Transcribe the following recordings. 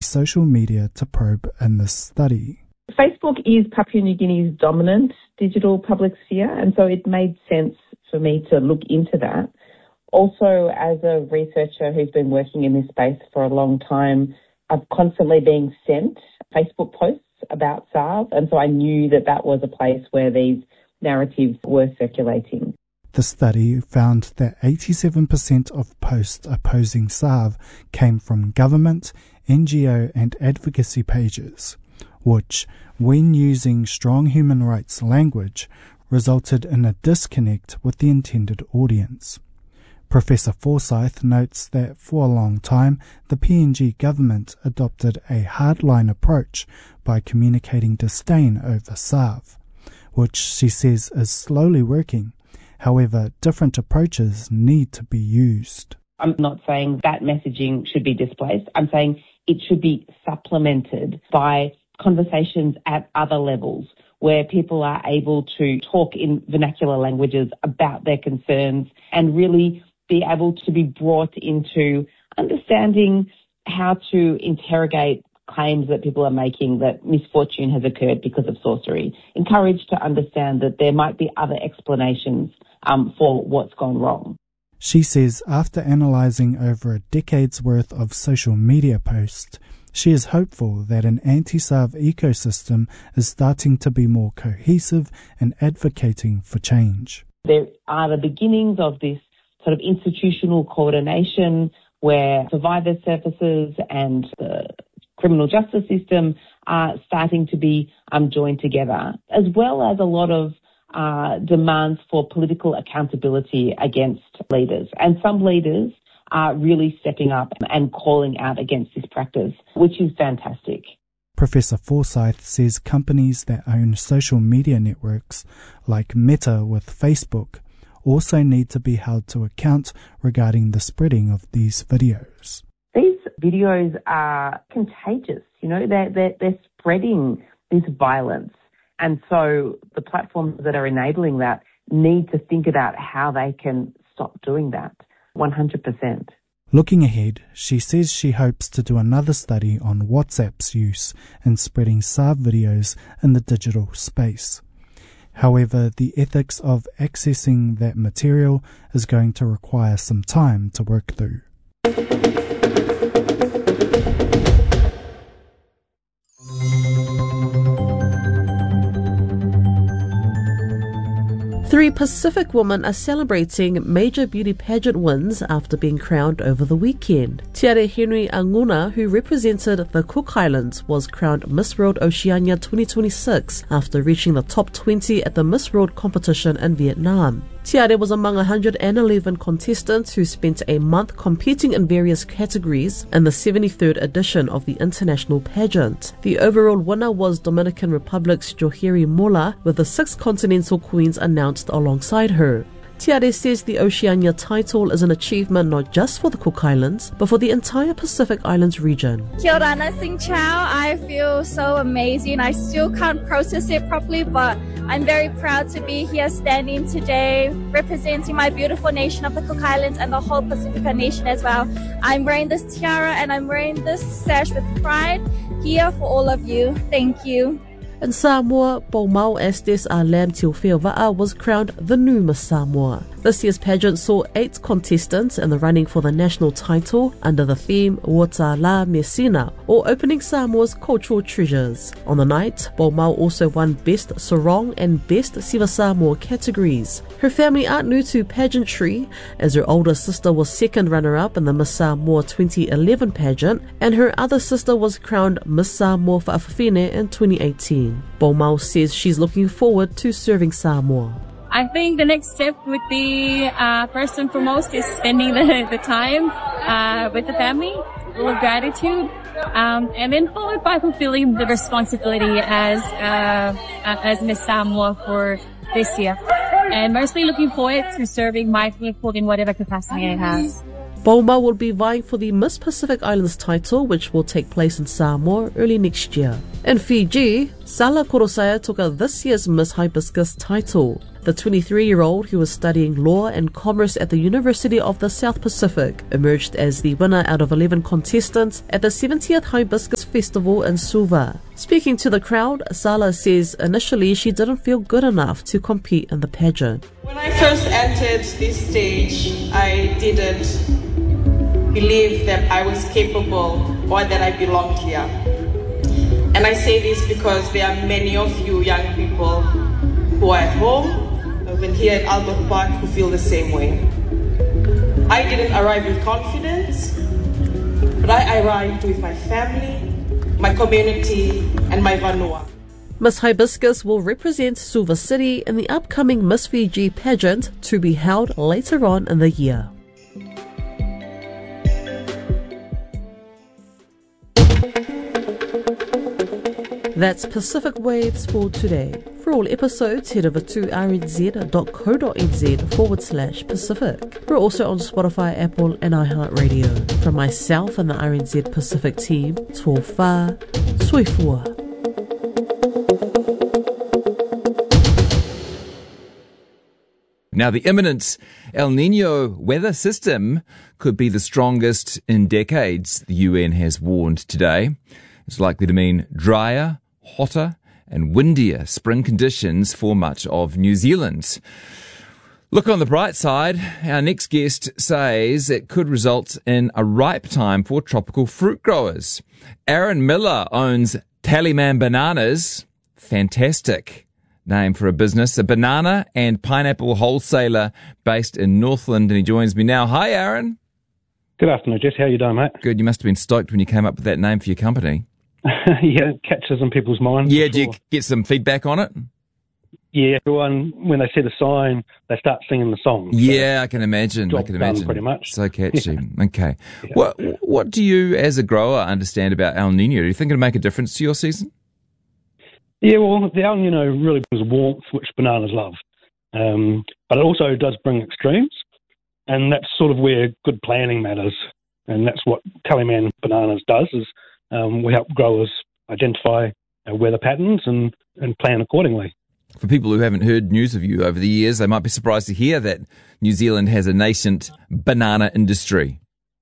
social media to probe in this study. Facebook is Papua New Guinea's dominant digital public sphere, and so it made sense for me to look into that. Also, as a researcher who's been working in this space for a long time, I've constantly been sent Facebook posts about SARV, and so I knew that that was a place where these narratives were circulating. The study found that 87% of posts opposing SARV came from government, NGO and advocacy pages, which, when using strong human rights language, resulted in a disconnect with the intended audience. Professor Forsyth notes that for a long time, the PNG government adopted a hardline approach by communicating disdain over SARV, which she says is slowly working. However, different approaches need to be used. I'm not saying that messaging should be displaced. I'm saying it should be supplemented by conversations at other levels where people are able to talk in vernacular languages about their concerns and really be able to be brought into understanding how to interrogate claims that people are making that misfortune has occurred because of sorcery. Encouraged to understand that there might be other explanations for what's gone wrong. She says after analysing over a decade's worth of social media posts, she is hopeful that an anti-SARV ecosystem is starting to be more cohesive and advocating for change. There are the beginnings of this sort of institutional coordination where survivor services and the criminal justice system are starting to be joined together, as well as a lot of demands for political accountability against leaders. And some leaders are really stepping up and calling out against this practice, which is fantastic. Professor Forsyth says companies that own social media networks, like Meta with Facebook, also need to be held to account regarding the spreading of these videos. These videos are contagious, they're spreading this violence. And so the platforms that are enabling that need to think about how they can stop doing that, 100%. Looking ahead, she says she hopes to do another study on WhatsApp's use in spreading SARV videos in the digital space. However, the ethics of accessing that material is going to require some time to work through. Three Pacific women are celebrating major beauty pageant wins after being crowned over the weekend. Tiare Henry Anguna, who represented the Cook Islands, was crowned Miss World Oceania 2026 after reaching the top 20 at the Miss World competition in Vietnam. Tiare was among 111 contestants who spent a month competing in various categories in the 73rd edition of the international pageant. The overall winner was Dominican Republic's Joheri Mola, with the 6 continental queens announced alongside her. Tiare says the Oceania title is an achievement not just for the Cook Islands, but for the entire Pacific Islands region. Kia ora, Sing Chow. I feel so amazing. I still can't process it properly, but I'm very proud to be here standing today, representing my beautiful nation of the Cook Islands and the whole Pacifica nation as well. I'm wearing this tiara and I'm wearing this sash with pride here for all of you. Thank you. In Samoa, Paumau Estes Alam Tiofeova'a was crowned the new Miss Samoa. This year's pageant saw 8 contestants in the running for the national title under the theme Wata La Mesina, or Opening Samoa's Cultural Treasures. On the night, Paumau also won Best Sarong and Best Siva Samoa categories. Her family aren't new to pageantry, as her older sister was second runner-up in the Miss Samoa 2011 pageant, and her other sister was crowned Miss Samoa Fa'afafine in 2018. Paumau says she's looking forward to serving Samoa. I think the next step would be, first and foremost, is spending the time with the family, full of gratitude, and then followed by fulfilling the responsibility as Miss Samoa for this year. And mostly looking forward to serving my people in whatever capacity I have. Paumau will be vying for the Miss Pacific Islands title, which will take place in Samoa early next year. In Fiji, Sala Korosaya took this year's Miss Hibiscus title. The 23-year-old, who was studying law and commerce at the University of the South Pacific, emerged as the winner out of 11 contestants at the 70th Hibiscus Festival in Suva. Speaking to the crowd, Sala says initially she didn't feel good enough to compete in the pageant. When I first entered this stage, I didn't believe that I was capable or that I belonged here. And I say this because there are many of you young people who are at home, even here at Albert Park, who feel the same way. I didn't arrive with confidence, but I arrived with my family, my community, and my vanua. Miss Hibiscus will represent Suva City in the upcoming Miss Fiji pageant to be held later on in the year. That's Pacific Waves for today. For all episodes, head over to rnz.co.nz/Pacific. We're also on Spotify, Apple and iHeartRadio. From myself and the RNZ Pacific team, tō whā, soifua. Now, the imminent El Niño weather system could be the strongest in decades, the UN has warned today. It's likely to mean drier, hotter and windier spring conditions for much of New Zealand. Look on the bright side, our next guest says it could result in a ripe time for tropical fruit growers. Aaron Miller owns Tallyman Bananas. Fantastic name for a business, a banana and pineapple wholesaler based in Northland, and he joins me now. Hi, Aaron. Good afternoon, Jess. How are you doing, mate? Good. You must have been stoked when you came up with that name for your company. Yeah, it catches in people's minds. Yeah, do you get some feedback on it? Yeah, everyone, when they see the sign, they start singing the song. Yeah, I can imagine. Pretty much. So catchy. Yeah. Okay. Yeah. What do you, as a grower, understand about El Niño? Do you think it'll make a difference to your season? Yeah, well, the El Niño really brings warmth, which bananas love. But it also does bring extremes, and that's sort of where good planning matters. And that's what Tallyman Bananas does, is we help growers identify weather patterns and plan accordingly. For people who haven't heard news of you over the years, they might be surprised to hear that New Zealand has a nascent banana industry.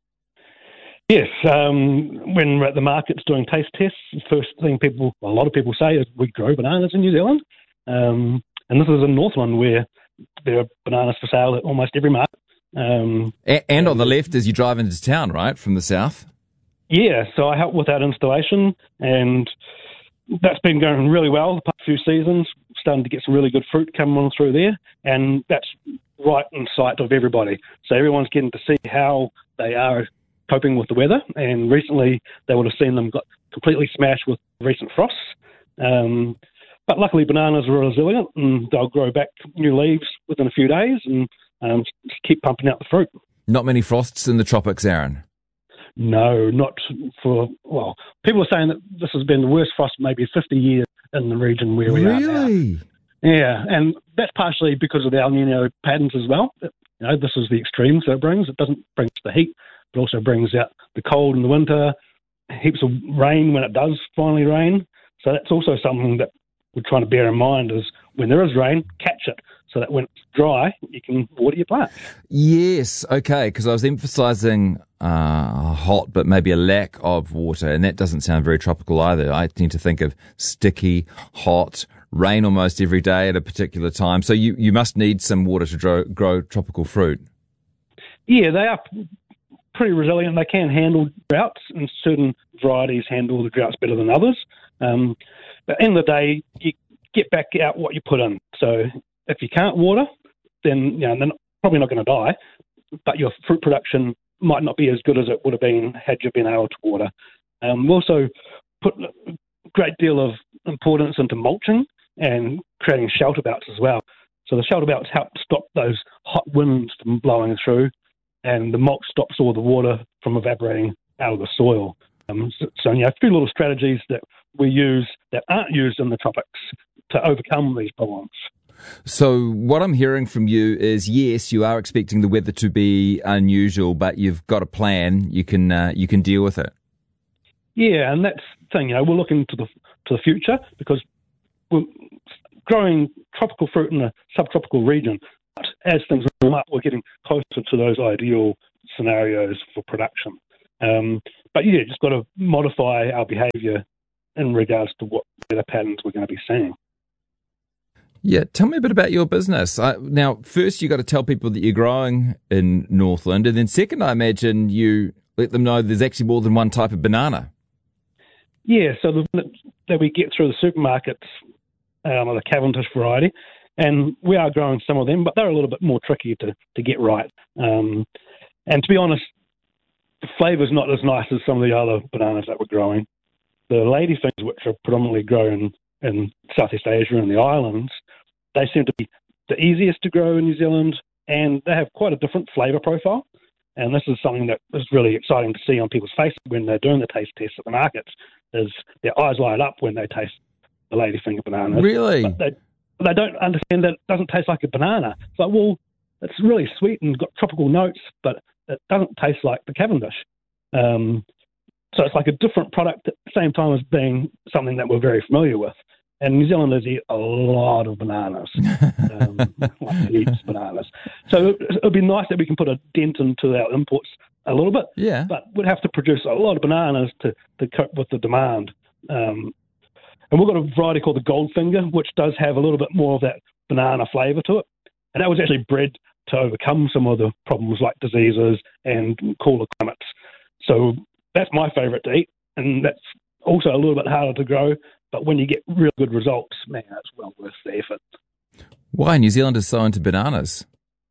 Yes, when we're at the markets doing taste tests, the first thing a lot of people say is we grow bananas in New Zealand. And this is in Northland, where there are bananas for sale at almost every market. And on the left as you drive into town, right, from the south? Yeah, so I help with that installation, and that's been going really well the past few seasons, starting to get some really good fruit coming on through there, and that's right in sight of everybody. So everyone's getting to see how they are coping with the weather, and recently they would have seen them got completely smashed with recent frosts. But luckily bananas are resilient, and they'll grow back new leaves within a few days and just keep pumping out the fruit. Not many frosts in the tropics, Aaron? No, not for, well, people are saying that this has been the worst frost maybe 50 years in the region where we are now. Really? Yeah, and that's partially because of the El Niño patterns as well. You know, this is the extremes that it brings. It doesn't bring the heat, but also brings out the cold in the winter, heaps of rain when it does finally rain. So that's also something that we're trying to bear in mind, is when there is rain, catch it, so that when it's dry, you can water your plant. Yes, okay, because I was emphasising hot, but maybe a lack of water, and that doesn't sound very tropical either. I tend to think of sticky, hot, rain almost every day at a particular time. So you must need some water to grow tropical fruit. Yeah, they are pretty resilient. They can handle droughts, and certain varieties handle the droughts better than others. But at the end of the day, you get back out what you put in. So if you can't water, then they're probably not going to die, but your fruit production might not be as good as it would have been had you been able to water. We also put a great deal of importance into mulching and creating shelter belts as well. So the shelter belts help stop those hot winds from blowing through, and the mulch stops all the water from evaporating out of the soil. So a few little strategies that we use that aren't used in the tropics to overcome these problems. So what I'm hearing from you is, yes, you are expecting the weather to be unusual, but you've got a plan. You can deal with it. Yeah, and that's the thing. We're looking to the future, because growing tropical fruit in a subtropical region. But as things warm up, we're getting closer to those ideal scenarios for production. But yeah, just got to modify our behaviour in regards to what weather patterns we're going to be seeing. Yeah, tell me a bit about your business. Now, first you got to tell people that you're growing in Northland, and then second, I imagine you let them know there's actually more than one type of banana. Yeah, so that we get through the supermarkets are the Cavendish variety, and we are growing some of them, but they're a little bit more tricky to get right. And to be honest, the flavour's not as nice as some of the other bananas that we're growing. The ladyfingers, which are predominantly grown in Southeast Asia and the islands, they seem to be the easiest to grow in New Zealand, and they have quite a different flavour profile. And this is something that is really exciting to see on people's faces when they're doing the taste tests at the markets, is their eyes light up when they taste the ladyfinger bananas. Really? But they don't understand that it doesn't taste like a banana. It's like, well, it's really sweet and got tropical notes, but it doesn't taste like the Cavendish. So it's like a different product at the same time as being something that we're very familiar with. And New Zealanders eat a lot of bananas, like heaps of bananas. So it would be nice that we can put a dent into our imports a little bit, yeah. But we'd have to produce a lot of bananas to cope with the demand. And we've got a variety called the Goldfinger, which does have a little bit more of that banana flavour to it. And that was actually bred to overcome some of the problems like diseases and cooler climates. So that's my favourite to eat, and that's also a little bit harder to grow. But when you get real good results, man, it's well worth the effort. Why New Zealand is so into bananas?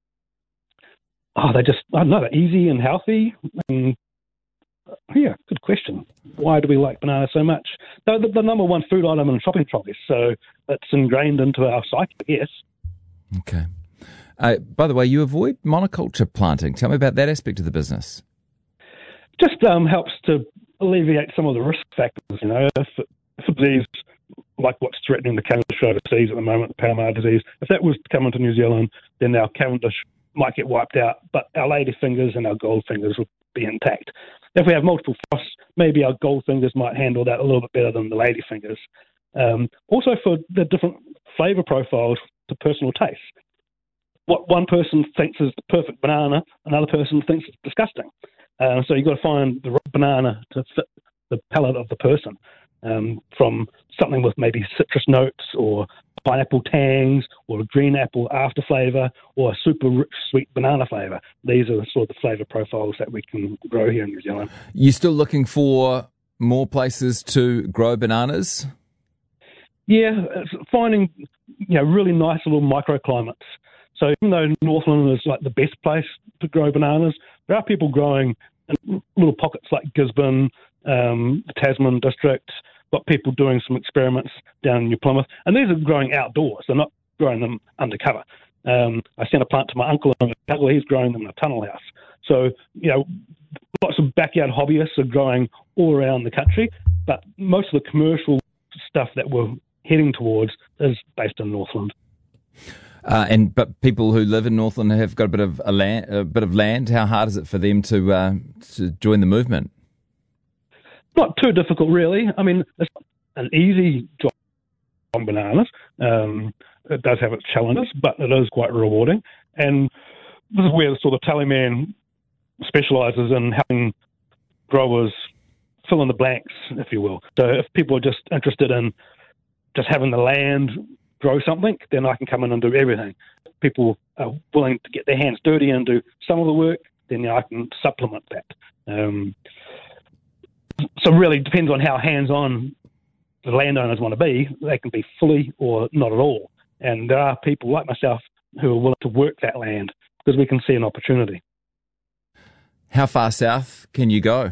Oh, I don't know, they're easy and healthy. And, yeah, good question. Why do we like bananas so much? They're the number one food item in shopping trolleys, so it's ingrained into our psyche, I guess. Okay. By the way, you avoid monoculture planting. Tell me about that aspect of the business. Just helps to alleviate some of the risk factors, you know. If a disease like what's threatening the Cavendish overseas at the moment, the Palomar disease, if that was to come into New Zealand, then our Cavendish might get wiped out, but our ladyfingers and our goldfingers would be intact. If we have multiple frosts, maybe our goldfingers might handle that a little bit better than the ladyfingers. Also for the different flavour profiles to personal taste. What one person thinks is the perfect banana, another person thinks it's disgusting. So you've got to find the right banana to fit the palate of the person, from something with maybe citrus notes or pineapple tangs or a green apple after flavour or a super rich sweet banana flavour. These are the sort of flavour profiles that we can grow here in New Zealand. You still looking for more places to grow bananas? Yeah, it's finding really nice little microclimates. So even though Northland is like the best place to grow bananas, there are people growing in little pockets like Gisborne, the Tasman district. Got people doing some experiments down in New Plymouth, and these are growing outdoors. They're not growing them undercover. I sent a plant to my uncle in Otago. He's growing them in a tunnel house. So, lots of backyard hobbyists are growing all around the country, but most of the commercial stuff that we're heading towards is based in Northland. But people who live in Northland have got a bit of land. How hard is it for them to join the movement? Not too difficult, really. I mean, it's an easy job on bananas. It does have its challenges, but it is quite rewarding. And this is where the sort of Tallyman specialises in helping growers fill in the blanks, if you will. So if people are just interested in just having the land grow something, then I can come in and do everything. If people are willing to get their hands dirty and do some of the work, then I can supplement that. So it really depends on how hands-on the landowners want to be. They can be fully or not at all. And there are people like myself who are willing to work that land because we can see an opportunity. How far south can you go?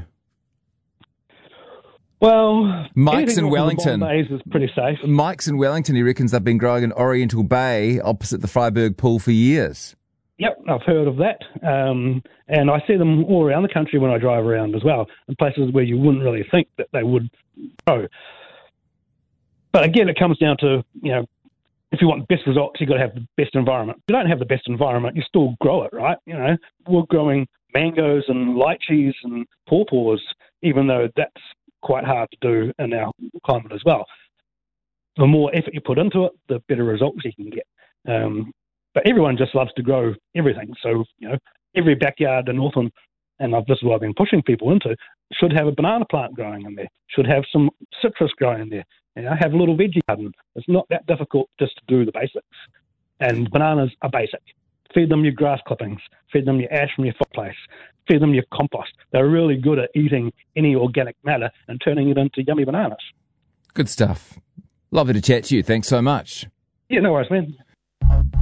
Well, Mike's in Wellington. Bays is pretty safe. Mike's in Wellington. He reckons they've been growing in Oriental Bay opposite the Freiburg Pool for years. Yep, I've heard of that. And I see them all around the country when I drive around as well, in places where you wouldn't really think that they would grow. But again, it comes down to, if you want the best results, you've got to have the best environment. If you don't have the best environment, you still grow it, right? We're growing mangoes and lychees and pawpaws, even though that's quite hard to do in our climate as well. the more effort you put into it, the better results you can get. But everyone just loves to grow everything. So, every backyard in Northland, and this is what I've been pushing people into, should have a banana plant growing in there, should have some citrus growing in there, have a little veggie garden. It's not that difficult just to do the basics. And bananas are basic. Feed them your grass clippings, feed them your ash from your fireplace, feed them your compost. They're really good at eating any organic matter and turning it into yummy bananas. Good stuff. Lovely to chat to you. Thanks so much. Yeah, no worries, man.